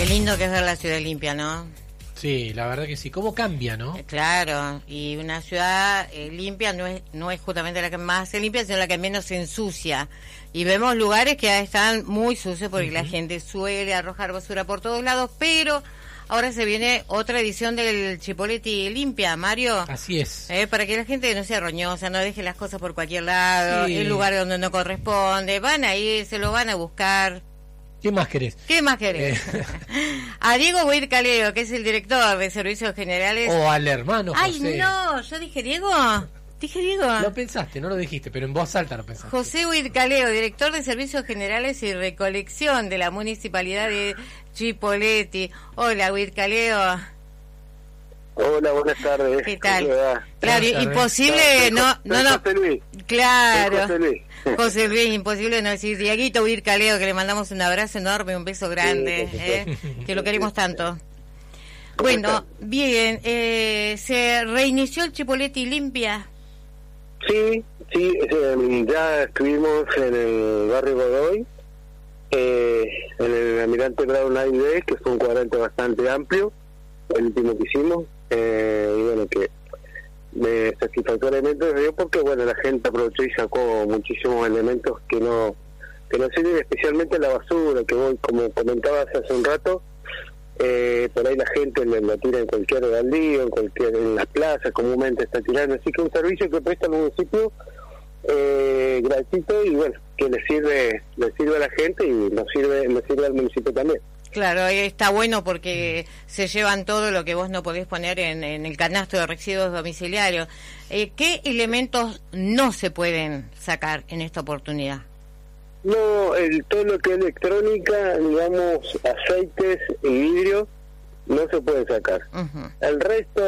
Qué lindo que es ver la ciudad limpia, ¿no? Sí, la verdad que sí. ¿Cómo cambia, no? Claro, y una ciudad limpia no es justamente la que más se limpia, sino la que menos se ensucia. Y vemos lugares que están muy sucios porque la gente suele arrojar basura por todos lados, pero ahora se viene otra edición del Chipoleti Limpia, Mario. Así es. Para que la gente no sea roñosa, no deje las cosas por cualquier lado, Sí. en lugares donde no corresponde. Van a ir, se lo van a buscar. ¿Qué más querés? ¿Qué más querés? A Diego Huircaleo, que es el director de Servicios Generales. O al hermano José. Ay, no, yo dije Diego. Dije Diego. Lo pensaste, no lo dijiste, pero en voz alta lo pensaste. José Huircaleo, director de Servicios Generales y Recolección de la Municipalidad de Chipoleti. Hola, Huircaleo. Hola, buenas tardes. ¿Qué tal? ¿Cómo va? Claro, Buenas imposible, no. José Luis. Claro. José Luis. José Luis, imposible no decir Dieguito Huircaleo, que le mandamos un abrazo enorme, un beso grande, que lo queremos tanto. Bueno, bien, se reinició el Chipoleti Limpia. Sí, ya estuvimos en el barrio Godoy, en el Almirante Brown AID, que fue un cuadrante bastante amplio, el último que hicimos, y bueno, que satisfactoriamente se dio porque bueno, la gente aprovechó y sacó muchísimos elementos que no sirven, especialmente la basura, que vos, como comentabas hace un rato, por ahí la gente la tira en cualquier baldío, en las plazas comúnmente está tirando, así que un servicio que presta el municipio gratuito y bueno, que le sirve a la gente y le sirve al municipio también. Claro, está bueno porque se llevan todo lo que vos no podés poner en el canasto de residuos domiciliarios. ¿Qué elementos no se pueden sacar en esta oportunidad? No, todo lo que es electrónica, digamos, aceites y vidrio, no se puede sacar. El resto,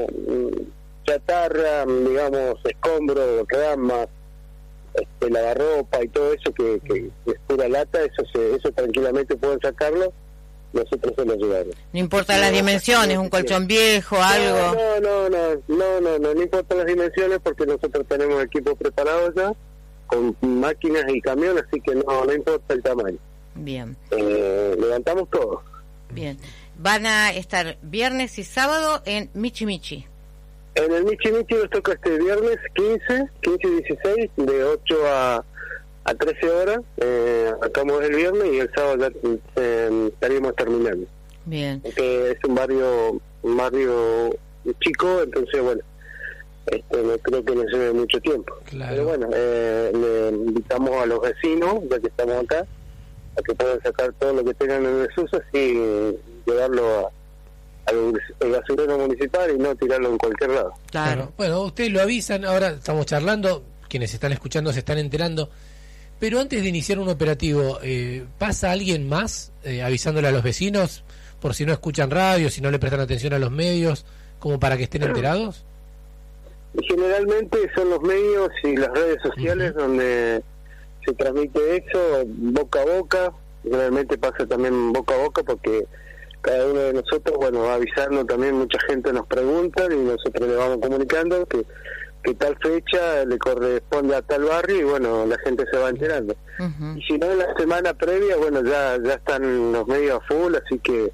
chatarra, digamos, escombros, ramas, lavarropa y todo eso que es pura lata, eso tranquilamente pueden sacarlo. Nosotros se lo llevamos. No importa las dimensiones, un colchón viejo, algo. No importa las dimensiones porque nosotros tenemos equipo preparado ya con máquinas y camiones, así que no importa el tamaño. Bien. Levantamos todo. Bien. Van a estar viernes y sábado en Michi Michi. En el Michi Michi nos toca este viernes 15 y 16 de 8 a 13 horas, acabamos el viernes y el sábado ya estaríamos terminando. Bien. Es un barrio chico, entonces bueno, no creo que nos lleve mucho tiempo. Claro. Pero bueno, le invitamos a los vecinos, ya que estamos acá, a que puedan sacar todo lo que tengan en desuso y llevarlo al basurero municipal y no tirarlo en cualquier lado. Claro. Bueno, ustedes lo avisan, ahora estamos charlando, quienes están escuchando se están enterando. Pero antes de iniciar un operativo, ¿pasa alguien más avisándole a los vecinos por si no escuchan radio, si no le prestan atención a los medios, como para que estén enterados? Generalmente son los medios y las redes sociales donde se transmite eso, boca a boca. Realmente pasa también boca a boca porque cada uno de nosotros, bueno, va avisando también, mucha gente nos pregunta y nosotros le vamos comunicando que tal fecha le corresponde a tal barrio y bueno, la gente se va enterando. Y si no, en la semana previa, bueno, ya están los medios a full, así que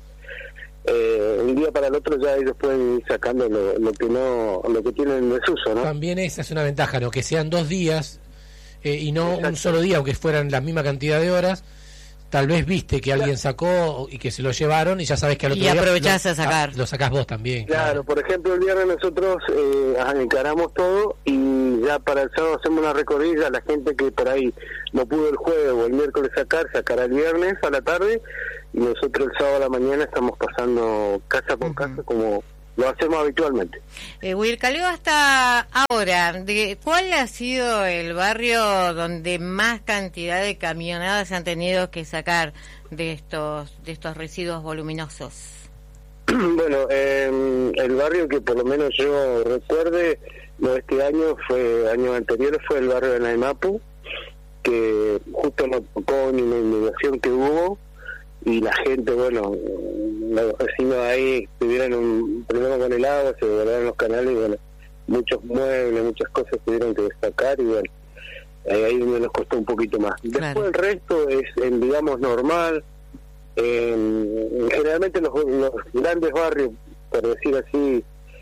un día para el otro ya ellos pueden ir sacando lo que tienen en desuso, ¿no? También esa es una ventaja, ¿no? Que sean 2 días y no Exacto. un solo día, aunque fueran la misma cantidad de horas. Tal vez viste que alguien sacó y que se lo llevaron y ya sabes que al otro Y día aprovechás a sacar. lo sacás vos también. Claro, por ejemplo, el viernes nosotros encaramos todo y ya para el sábado hacemos una recorrida. La gente que por ahí no pudo el jueves o el miércoles sacará el viernes a la tarde y nosotros el sábado a la mañana estamos pasando casa por casa como lo hacemos habitualmente. Huircaleo, hasta ahora, ¿cuál ha sido el barrio donde más cantidad de camionadas han tenido que sacar de estos residuos voluminosos? Bueno, el barrio que por lo menos yo recuerde, no este año, años anteriores, fue el barrio de Naimapu, que justo nos tocó en una inundación que hubo y la gente, bueno, los vecinos ahí tuvieron un problema con el agua, se desbordaron los canales y bueno, muchos muebles, muchas cosas tuvieron que destacar y bueno, ahí donde nos costó un poquito más. Claro. Después el resto es, digamos, normal, Generalmente los grandes barrios, por decir así,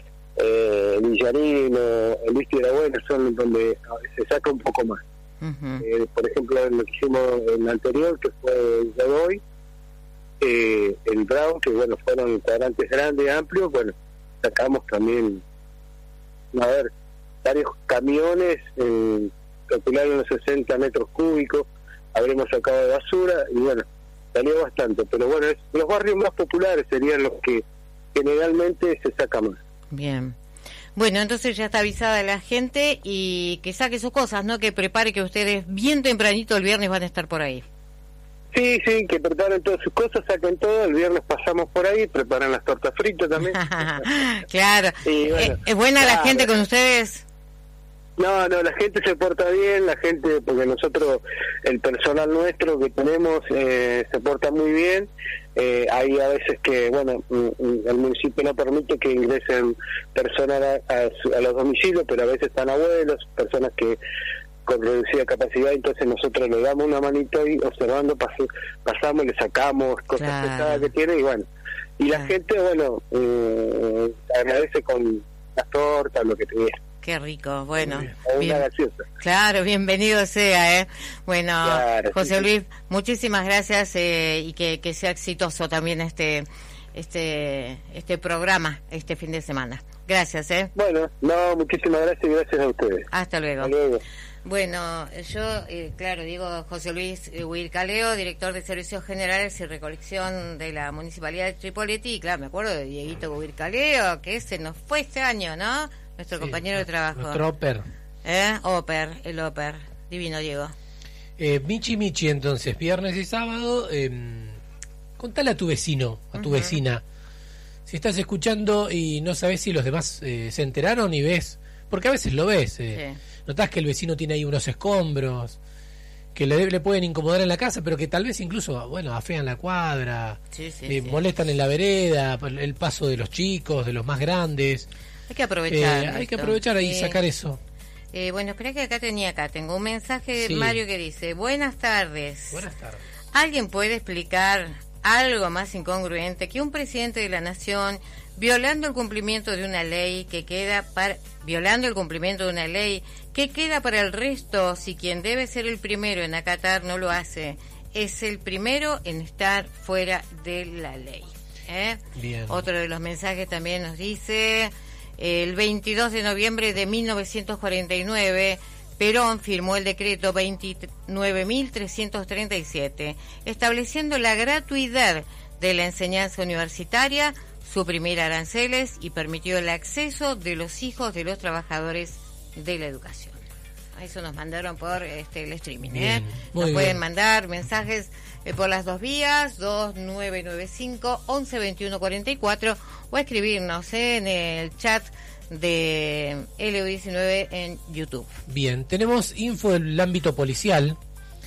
Villarino, Luis Piedrabuena, son donde se saca un poco más. Por ejemplo, lo que hicimos en el anterior, que fue el Godoy, el Brown, que bueno, fueron cuadrantes grandes, amplios, bueno, sacamos también, a ver, varios camiones, calcularon unos 60 metros cúbicos, habremos sacado de basura, y bueno, salió bastante, pero bueno, los barrios más populares serían los que generalmente se saca más. Bien. Bueno, entonces ya está avisada la gente y que saque sus cosas, ¿no? Que prepare, que ustedes bien tempranito el viernes van a estar por ahí. Sí, que preparen todas sus cosas, saquen todo, el viernes pasamos por ahí, preparan las tortas fritas también. Claro. Y bueno, ¿Es buena la gente con ustedes? No, la gente se porta bien, la gente, porque nosotros, el personal nuestro que tenemos, se porta muy bien. Hay a veces que, bueno, el municipio no permite que ingresen personas a los domicilios, pero a veces están abuelos, personas que con reducida capacidad, entonces nosotros le damos una manito ahí, observando, pasamos, le sacamos cosas pesadas que tiene, y bueno, y la gente, bueno, agradece con las tortas, lo que tuviera. Qué rico, bueno. Una gaseosa. Claro, bienvenido sea, Bueno, claro, José sí. Luis, muchísimas gracias y que sea exitoso también este programa este fin de semana. Gracias, Bueno, muchísimas gracias y gracias a ustedes. Hasta luego. Hasta luego. Bueno, yo, claro, digo José Luis Huircaleo, director de Servicios Generales y Recolección de la Municipalidad de Tripoleti, y claro, me acuerdo de Dieguito Huircaleo, que ese nos fue este año, ¿no? Nuestro compañero de trabajo. Nuestro Oper. El Oper. Divino, Diego. Michi, entonces, viernes y sábado, contale a tu vecino, a tu vecina, si estás escuchando y no sabes si los demás se enteraron y ves, porque a veces lo ves, Sí. notás que el vecino tiene ahí unos escombros que le pueden incomodar en la casa, pero que tal vez incluso, bueno, afean la cuadra, Sí. molestan en la vereda, el paso de los chicos, de los más grandes. Hay que aprovechar. Hay que aprovechar y sacar eso. Bueno, espera que tengo un mensaje de Mario que dice: buenas tardes. Buenas tardes. ¿Alguien puede explicar algo más incongruente que un presidente de la nación violando el cumplimiento de una ley que queda para el resto, si quien debe ser el primero en acatar no lo hace, es el primero en estar fuera de la ley? Bien. Otro de los mensajes también nos dice: el 22 de noviembre de 1949, Perón firmó el decreto 29.337, estableciendo la gratuidad de la enseñanza universitaria, suprimir aranceles y permitió el acceso de los hijos de los trabajadores de la educación. A eso nos mandaron por el streaming. Nos pueden mandar mensajes por las dos vías, 2995-112144, o escribirnos en el chat de LU19 en YouTube. Bien, tenemos info del ámbito policial.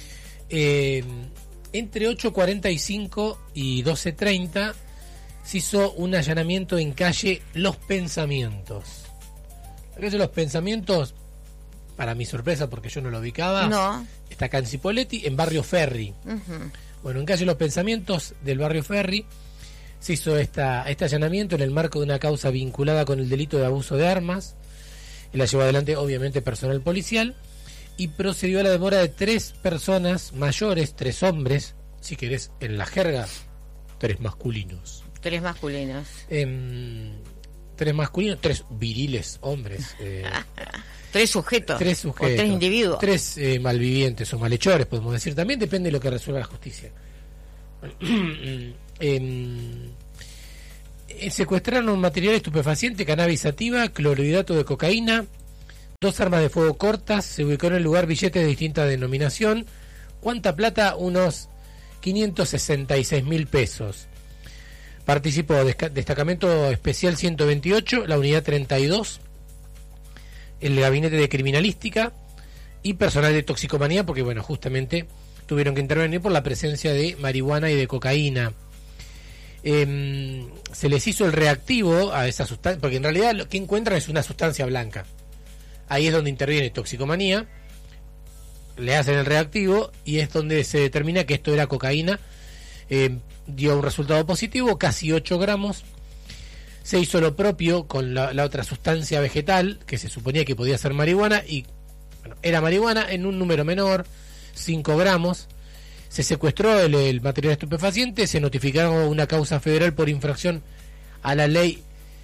Entre 8:45 y 12:30 se hizo un allanamiento en calle Los Pensamientos. La calle Los Pensamientos, para mi sorpresa, porque yo no lo ubicaba, está acá en Cipolletti, en Barrio Ferry. Bueno, en calle Los Pensamientos del Barrio Ferry se hizo este allanamiento en el marco de una causa vinculada con el delito de abuso de armas. La llevó adelante, obviamente, personal policial, y procedió a la demora de 3 personas mayores, 3 hombres, si querés, en la jerga, 3 masculinos. 3 masculinos. 3 masculinos, 3 viriles hombres. 3 sujetos. 3 sujetos. O 3 individuos. 3 malvivientes o malhechores, podemos decir. También depende de lo que resuelva la justicia. Secuestraron un material estupefaciente, cannabis sativa, clorhidrato de cocaína, 2 armas de fuego cortas. Se ubicó en el lugar billetes de distinta denominación. ¿Cuánta plata? Unos 566.000 pesos. Participó Destacamento Especial 128, la Unidad 32, el Gabinete de Criminalística y personal de toxicomanía, porque bueno, justamente tuvieron que intervenir por la presencia de marihuana y de cocaína. Se les hizo el reactivo a esa sustancia, porque en realidad lo que encuentran es una sustancia blanca. Ahí es donde interviene toxicomanía, le hacen el reactivo y es donde se determina que esto era cocaína, dio un resultado positivo, casi 8 gramos. Se hizo lo propio con la otra sustancia vegetal, que se suponía que podía ser marihuana, y bueno, era marihuana en un número menor, 5 gramos. Se secuestró el material estupefaciente, se notificaron una causa federal por infracción a la ley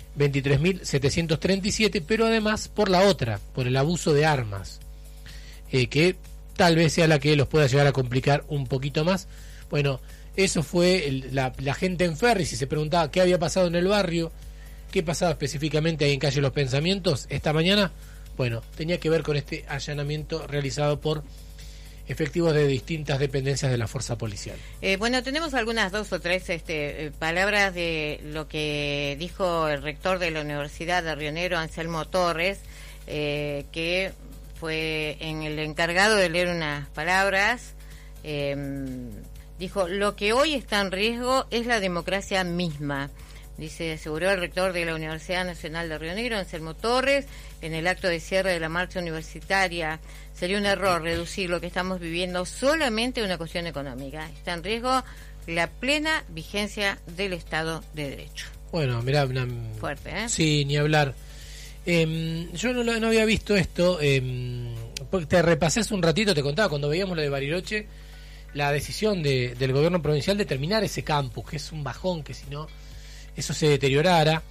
23.737, pero además por la otra, por el abuso de armas, que tal vez sea la que los pueda llegar a complicar un poquito más. Bueno, eso fue la gente en ferry. Si se preguntaba qué había pasado en el barrio, qué pasaba específicamente ahí en calle Los Pensamientos esta mañana, bueno, tenía que ver con este allanamiento realizado por efectivos de distintas dependencias de la fuerza policial. Bueno, tenemos algunas 2 o 3 palabras de lo que dijo el rector de la Universidad de Río Negro, Anselmo Torres, que fue el encargado de leer unas palabras. Dijo: lo que hoy está en riesgo es la democracia misma. Dice, aseguró el rector de la Universidad Nacional de Río Negro, Anselmo Torres, en el acto de cierre de la marcha universitaria. Sería un error reducir lo que estamos viviendo solamente a una cuestión económica. Está en riesgo la plena vigencia del Estado de Derecho. Bueno, mirá, fuerte, ¿eh? Sí, ni hablar. Yo no había visto esto, porque te repasé hace un ratito, te contaba cuando veíamos lo de Bariloche, la decisión del gobierno provincial de terminar ese campus, que es un bajón, que si no eso se deteriorara.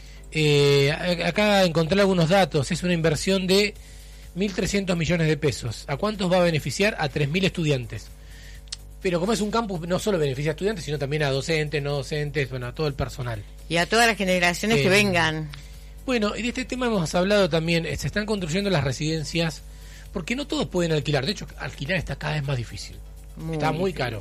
Acá encontré algunos datos. Es una inversión de 1.300 millones de pesos. ¿A cuántos va a beneficiar? A 3.000 estudiantes. Pero como es un campus, no solo beneficia a estudiantes, sino también a docentes, no docentes, bueno, a todo el personal. Y a todas las generaciones que vengan. Bueno, y de este tema hemos hablado también. Se están construyendo las residencias, porque no todos pueden alquilar. De hecho, alquilar está cada vez más difícil. Está muy caro.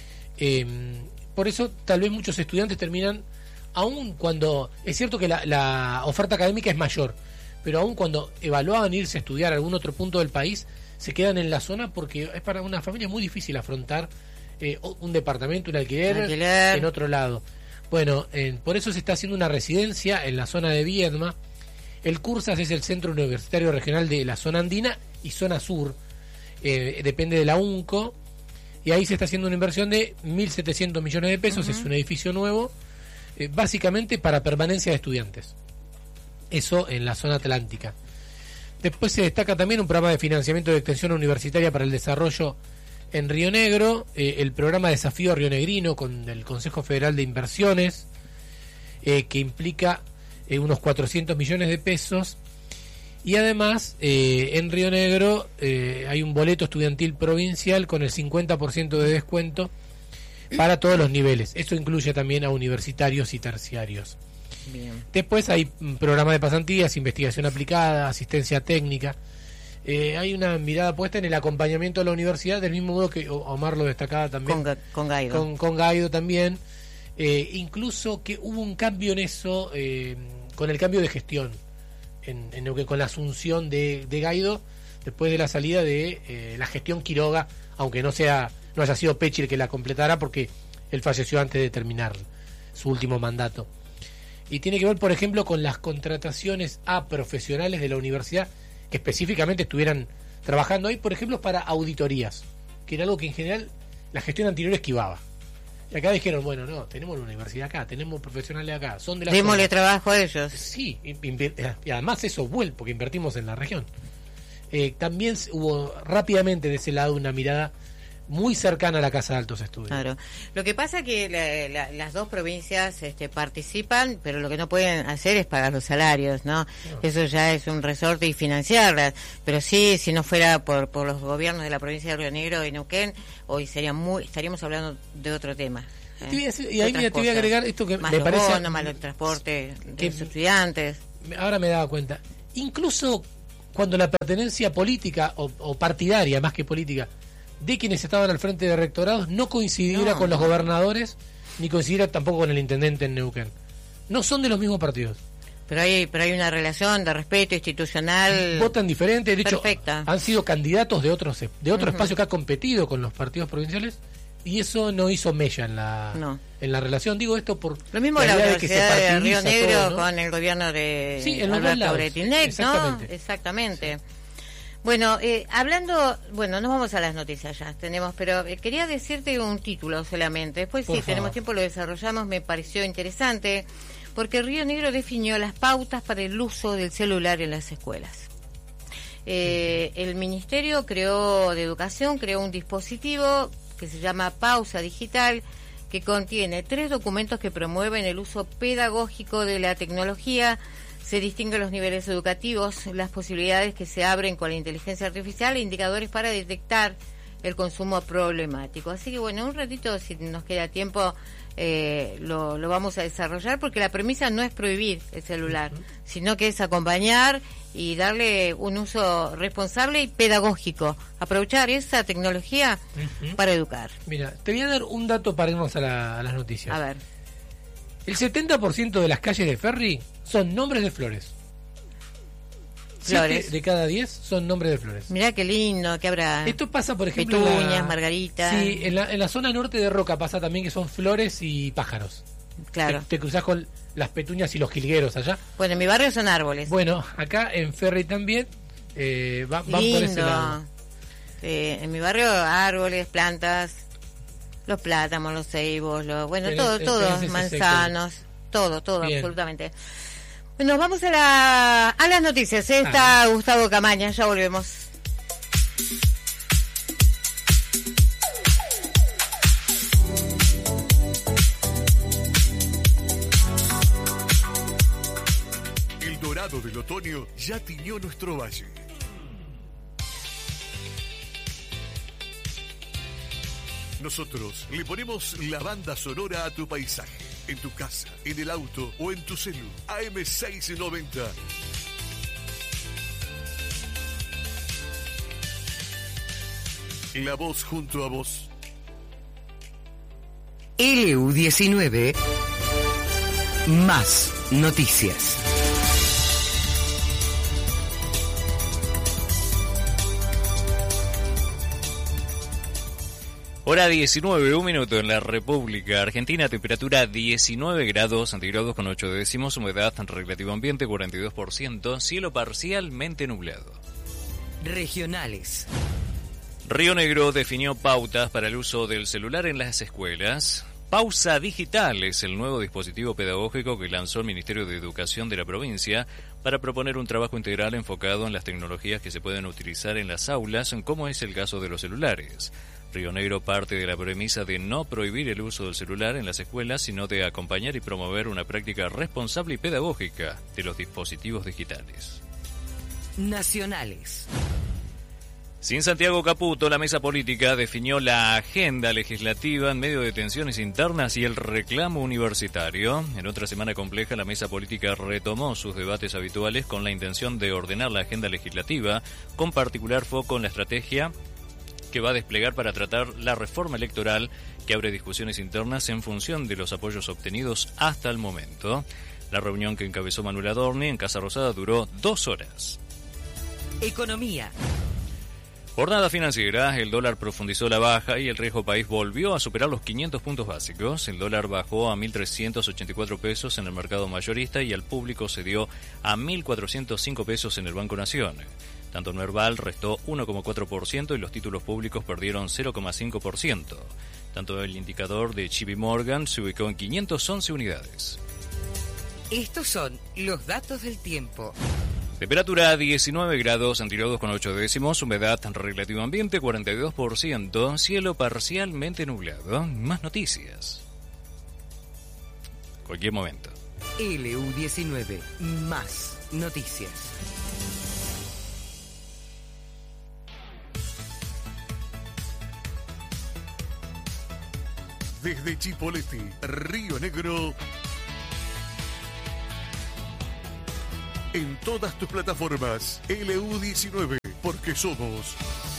Por eso, tal vez muchos estudiantes terminan, aún cuando es cierto que la oferta académica es mayor, pero aún cuando evaluaban irse a estudiar a algún otro punto del país, se quedan en la zona porque es para una familia muy difícil afrontar un departamento, un alquiler en otro lado. Bueno, por eso se está haciendo una residencia en la zona de Viedma. El CURSAS es el Centro Universitario Regional de la Zona Andina y Zona Sur, depende de la UNCO, y ahí se está haciendo una inversión de 1.700 millones de pesos. Es un edificio nuevo, básicamente para permanencia de estudiantes, eso en la zona atlántica. Después se destaca también un programa de financiamiento de extensión universitaria para el desarrollo en Río Negro, el programa Desafío Rionegrino con el Consejo Federal de Inversiones, que implica unos 400 millones de pesos, y además en Río Negro hay un boleto estudiantil provincial con el 50% de descuento para todos los niveles. Esto incluye también a universitarios y terciarios. Bien. Después hay un programa de pasantías, investigación aplicada, asistencia técnica. Hay una mirada puesta en el acompañamiento a la universidad, del mismo modo que Omar lo destacaba también. Con Gaido. Con Gaido también. Incluso que hubo un cambio en eso, con el cambio de gestión, con la asunción de Gaido, después de la salida de la gestión Quiroga, aunque no haya sido Pechi el que la completara, porque él falleció antes de terminar su último mandato. Y tiene que ver, por ejemplo, con las contrataciones a profesionales de la universidad que específicamente estuvieran trabajando ahí, por ejemplo, para auditorías, que era algo que en general la gestión anterior esquivaba. Y acá dijeron, bueno, no, tenemos la universidad acá, tenemos profesionales acá, son de la démosle zona. Trabajo a ellos. Sí, y además eso vuelve, porque invertimos en la región. También hubo rápidamente de ese lado una mirada muy cercana a la Casa de Altos Estudios. Claro. Lo que pasa es que las dos provincias participan, pero lo que no pueden hacer es pagar los salarios, ¿no? Eso ya es un resorte y financiarlas. Pero sí, si no fuera por los gobiernos de la provincia de Río Negro y Neuquén, hoy estaríamos hablando de otro tema. Y ahí te voy a agregar esto que más me parece... Bonos, más el transporte de los estudiantes. Ahora me daba cuenta. Incluso cuando la pertenencia política o partidaria, más que política, de quienes estaban al frente de rectorados no coincidiera con los gobernadores, ni coincidiera tampoco con el intendente en Neuquén. No son de los mismos partidos. Pero hay una relación de respeto institucional. Votan diferente, de hecho perfecta. Han sido candidatos de otro espacio que ha competido con los partidos provinciales, y eso no hizo mella en la relación. Digo esto por lo mismo la Universidad de Río Negro, todo, ¿no? Con el gobierno de Alberto Bretilnec, ¿no? Exactamente. Sí. Bueno, nos vamos a las noticias ya, pero quería decirte un título solamente. Después, si tenemos tiempo, lo desarrollamos. Me pareció interesante, porque Río Negro definió las pautas para el uso del celular en las escuelas. El Ministerio de Educación creó un dispositivo que se llama Pausa Digital, que contiene 3 documentos que promueven el uso pedagógico de la tecnología. Se distinguen los niveles educativos, las posibilidades que se abren con la inteligencia artificial e indicadores para detectar el consumo problemático. Así que un ratito, si nos queda tiempo, lo vamos a desarrollar, porque la premisa no es prohibir el celular, sino que es acompañar y darle un uso responsable y pedagógico. Aprovechar esa tecnología para educar. Mira, te voy a dar un dato para irnos a las noticias. A ver. El 70% de las calles de Ferry son nombres de flores. Flores. 7 de cada 10 son nombres de flores. Mirá qué lindo, que habrá. Esto pasa, por ejemplo, petunias, margaritas. Sí, en la zona norte de Roca pasa también, que son flores y pájaros. Claro. Te cruzás con las petunias y los jilgueros allá. Bueno, en mi barrio son árboles. Bueno, acá en Ferry también van por ese lado. En mi barrio, árboles, plantas, los plátanos, los ceibos, todo, manzanos, todo, bien. Absolutamente. Nos vamos a las noticias. Está Gustavo Camaña, ya volvemos. El dorado del otoño ya tiñó nuestro valle. Nosotros le ponemos la banda sonora a tu paisaje, en tu casa, en el auto o en tu celu. AM690. La voz junto a vos. LU19. Más noticias. Hora 19, 1 minuto en la República Argentina, temperatura 19 grados centígrados con 8 décimos, humedad relativo ambiente 42%, cielo parcialmente nublado. Regionales. Río Negro definió pautas para el uso del celular en las escuelas. Pausa Digital es el nuevo dispositivo pedagógico que lanzó el Ministerio de Educación de la provincia para proponer un trabajo integral enfocado en las tecnologías que se pueden utilizar en las aulas, como es el caso de los celulares. Río Negro parte de la premisa de no prohibir el uso del celular en las escuelas, sino de acompañar y promover una práctica responsable y pedagógica de los dispositivos digitales. Nacionales. Sin Santiago Caputo, la mesa política definió la agenda legislativa en medio de tensiones internas y el reclamo universitario. En otra semana compleja, la mesa política retomó sus debates habituales con la intención de ordenar la agenda legislativa, con particular foco en la estrategia que va a desplegar para tratar la reforma electoral, que abre discusiones internas en función de los apoyos obtenidos hasta el momento. La reunión que encabezó Manuel Adorni en Casa Rosada duró 2 horas. Economía. Jornada financiera, el dólar profundizó la baja y el riesgo país volvió a superar los 500 puntos básicos. El dólar bajó a 1.384 pesos en el mercado mayorista y al público se dio a 1.405 pesos en el Banco Nación. Tanto Nerval restó 1,4% y los títulos públicos perdieron 0,5%. Tanto el indicador de JP Morgan se ubicó en 511 unidades. Estos son los datos del tiempo. Temperatura 19 grados centígrados con 8 décimos, humedad relativo ambiente 42%, cielo parcialmente nublado. Más noticias. Cualquier momento. LU19, más noticias. Desde Chipoleti, Río Negro, en todas tus plataformas, LU19, porque somos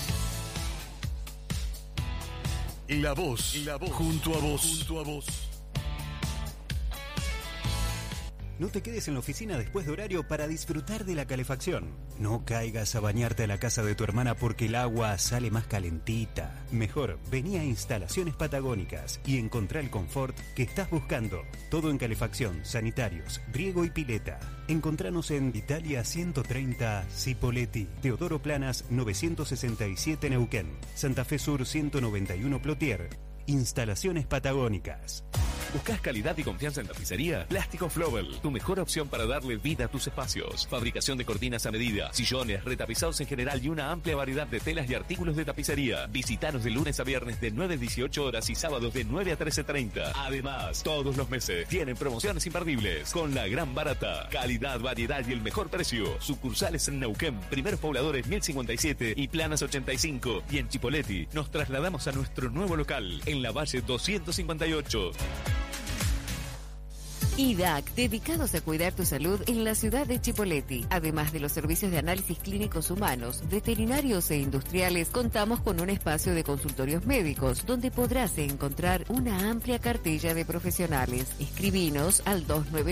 la voz junto a vos. No te quedes en la oficina después de horario para disfrutar de la calefacción. No caigas a bañarte a la casa de tu hermana porque el agua sale más calentita. Mejor, vení a Instalaciones Patagónicas y encontrá el confort que estás buscando. Todo en calefacción, sanitarios, riego y pileta. Encontranos en Italia 130 Cipolletti, Teodoro Planas 967 Neuquén, Santa Fe Sur 191 Plotier. Instalaciones Patagónicas. ¿Buscas calidad y confianza en tapicería? Plástico Flowell, tu mejor opción para darle vida a tus espacios. Fabricación de cortinas a medida, sillones, retapizados en general y una amplia variedad de telas y artículos de tapicería. Visítanos de lunes a viernes de 9 a 18 horas y sábados de 9 a 13:30. Además, todos los meses tienen promociones imperdibles con la gran barata. Calidad, variedad y el mejor precio. Sucursales en Neuquén, Primeros Pobladores 1057 y Planas 85. Y en Chipolletti nos trasladamos a nuestro nuevo local en la Valle 258. IDAC, dedicados a cuidar tu salud en la ciudad de Chipolletti. Además de los servicios de análisis clínicos humanos, veterinarios e industriales, contamos con un espacio de consultorios médicos, donde podrás encontrar una amplia cartilla de profesionales. Escribinos al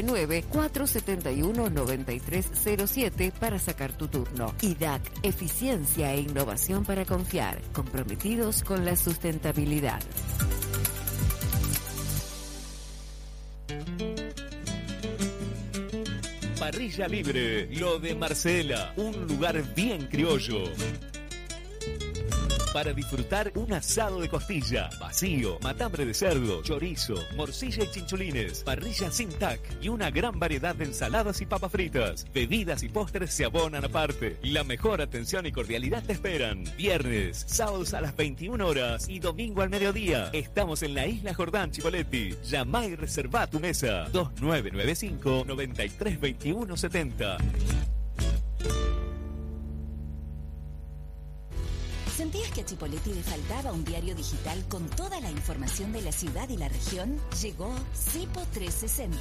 299-471-9307 para sacar tu turno. IDAC, eficiencia e innovación para confiar, comprometidos con la sustentabilidad. Parrilla Libre, lo de Marcela, un lugar bien criollo. Para disfrutar un asado de costilla, vacío, matambre de cerdo, chorizo, morcilla y chinchulines, parrilla sin tac y una gran variedad de ensaladas y papas fritas. Bebidas y postres se abonan aparte. La mejor atención y cordialidad te esperan. Viernes, sábados a las 21 horas y domingo al mediodía. Estamos en la Isla Jordán, Chipolletti. Llama y reserva tu mesa. 2995-932170. ¿Sentías que a Chipolletti le faltaba un diario digital con toda la información de la ciudad y la región? Llegó Cipo 360.